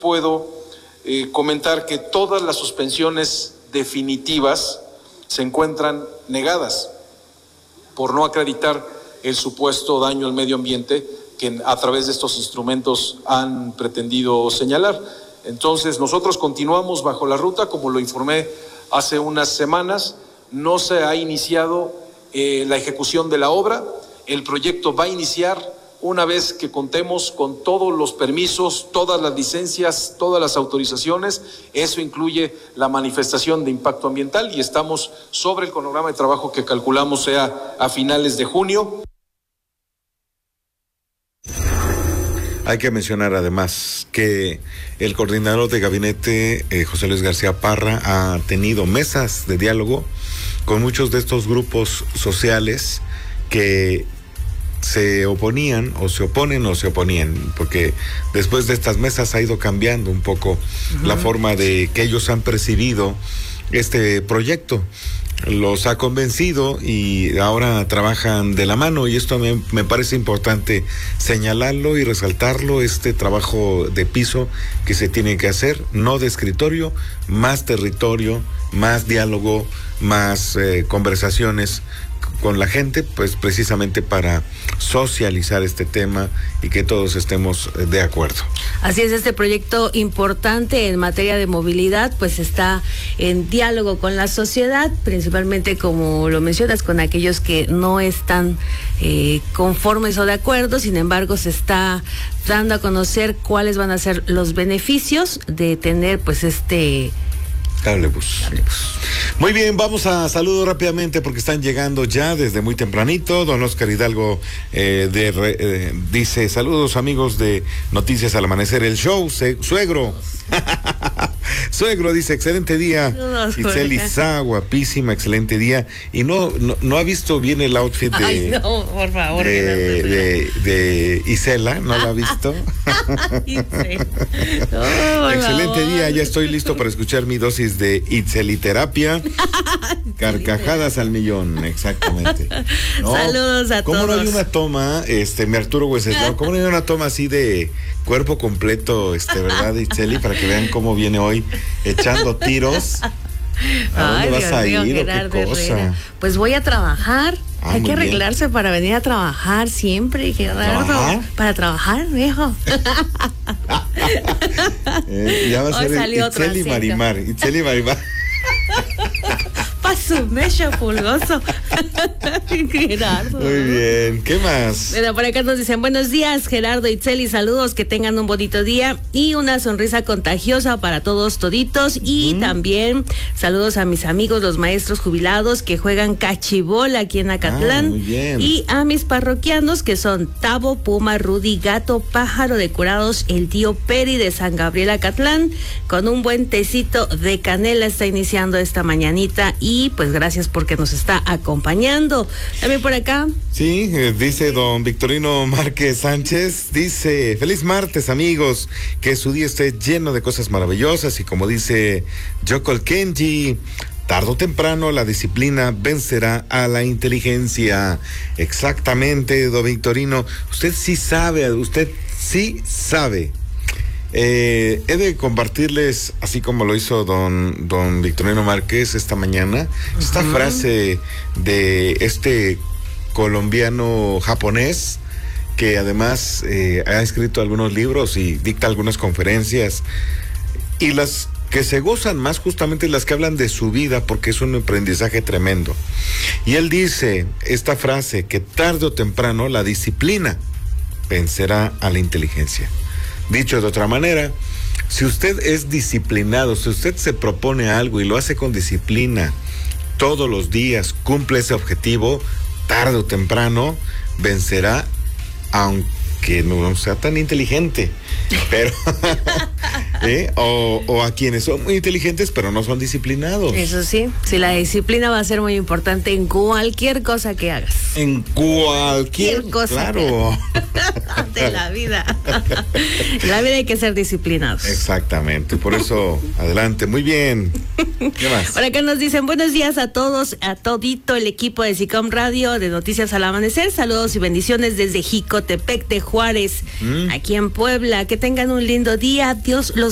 puedo comentar que todas las suspensiones definitivas se encuentran negadas por no acreditar el supuesto daño al medio ambiente que a través de estos instrumentos han pretendido señalar. Entonces, nosotros continuamos bajo la ruta, como lo informé hace unas semanas. No se ha iniciado la ejecución de la obra. El proyecto va a iniciar una vez que contemos con todos los permisos, todas las licencias, todas las autorizaciones. Eso incluye la manifestación de impacto ambiental y estamos sobre el cronograma de trabajo que calculamos sea a finales de junio. Hay que mencionar además que el coordinador de gabinete, José Luis García Parra, ha tenido mesas de diálogo con muchos de estos grupos sociales que se oponían o se oponían, porque después de estas mesas ha ido cambiando un poco la forma de que ellos han percibido este proyecto. Los ha convencido y ahora trabajan de la mano, y esto me parece importante señalarlo y resaltarlo, este trabajo de piso que se tiene que hacer, no de escritorio, más territorio, más diálogo, más conversaciones con la gente, pues precisamente para socializar este tema y que todos estemos de acuerdo. Así es, este proyecto importante en materia de movilidad, pues está en diálogo con la sociedad, principalmente, como lo mencionas, con aquellos que no están conformes o de acuerdo. Sin embargo, se está dando a conocer cuáles van a ser los beneficios de tener pues este Cablebus. Muy bien, vamos a saludos rápidamente porque están llegando ya desde muy tempranito. Don Oscar Hidalgo dice: saludos amigos de Noticias al Amanecer, el show, suegro. Suegro dice: excelente día. Itzel Isa, guapísima, excelente día. Y no ha visto bien el outfit de, ay, no, por favor, de Isela, ¿no la ha visto? Excelente día, ya estoy listo para escuchar mi dosis de Itzeliterapia. Carcajadas al millón, exactamente. ¿No? Saludos a ¿Cómo todos. ¿Cómo no hay una toma, mi Arturo Wenceslao, cómo no hay una toma así de cuerpo completo, verdad, Itzeli, para que vean cómo viene hoy echando tiros? ¿A dónde vas a ir o qué cosa? Pues voy a trabajar. Hay que arreglarse bien para venir a trabajar siempre, Gerardo. Para trabajar, viejo. Ya va a ser Itzeli Marimar. Itzeli Marimar. Paso mecho pulgoso. Gerardo. Muy bien, ¿qué más? Bueno, por acá nos dicen: buenos días, Gerardo, Itzeli, saludos, que tengan un bonito día y una sonrisa contagiosa para todos toditos. Y también saludos a mis amigos los maestros jubilados que juegan cachibol aquí en Acatlán. Muy bien. Y a mis parroquianos que son Tavo, Puma, Rudy, Gato, Pájaro de Curados, el tío Peri de San Gabriel Acatlán, con un buen tecito de canela está iniciando esta mañanita. Y pues gracias porque nos está acompañando. También por acá. Sí, dice don Victorino Márquez Sánchez, dice: feliz martes amigos, que su día esté lleno de cosas maravillosas, y como dice Yokol Kenji, tarde o temprano la disciplina vencerá a la inteligencia. Exactamente, don Victorino, usted sí sabe. He de compartirles, así como lo hizo don Victorino Márquez esta mañana, esta frase de este colombiano japonés que además ha escrito algunos libros y dicta algunas conferencias, y las que se gozan más justamente las que hablan de su vida, porque es un aprendizaje tremendo. Y él dice esta frase, que tarde o temprano la disciplina vencerá a la inteligencia. Dicho de otra manera, si usted es disciplinado, si usted se propone algo y lo hace con disciplina todos los días, cumple ese objetivo, tarde o temprano vencerá, aunque no sea tan inteligente, pero o a quienes son muy inteligentes pero no son disciplinados. Eso sí, la disciplina va a ser muy importante en cualquier cosa que hagas. En cualquier cosa, claro, de la vida. En la vida hay que ser disciplinados. Exactamente, por eso adelante, muy bien. ¿Qué más? Por acá nos dicen: buenos días a todos, a todito el equipo de SICOM Radio de Noticias al Amanecer. Saludos y bendiciones desde Jicotepec de Juárez, aquí en Puebla. Que tengan un lindo día. Dios los